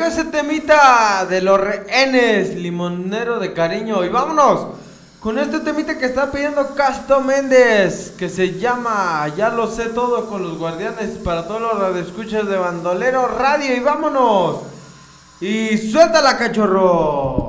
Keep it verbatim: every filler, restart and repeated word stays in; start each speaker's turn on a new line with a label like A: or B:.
A: ese temita de los rehenes, limonero de cariño. Y vámonos con este temita que está pidiendo Casto Méndez, que se llama Ya lo sé todo con los guardianes, para todos los radioescuchas de Bandolero Radio. Y vámonos. Y suéltala, cachorro.